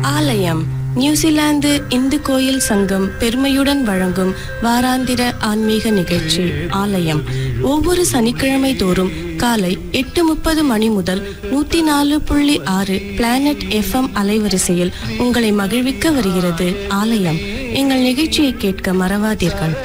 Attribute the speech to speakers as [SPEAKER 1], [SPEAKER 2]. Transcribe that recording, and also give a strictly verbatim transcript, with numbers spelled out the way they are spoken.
[SPEAKER 1] ஆலயம் நியூசிலாந்து இந்து கோயில் சங்கம் பெருமையுடன் வழங்கும் வாராந்திர ஆன்மீக நிகழ்ச்சி ஆலயம் ஒவ்வொரு சனிக்கிழமை தோறும் காலை எட்டு முப்பது மணி முதல் நூத்தி நாலு புள்ளி ஆறு பிளானட் எஃப்எம் அலைவரிசையில் உங்களை மகிழ்விக்க வருகிறது ஆலயம். எங்கள் நிகழ்ச்சியை கேட்க மறவாதீர்கள்.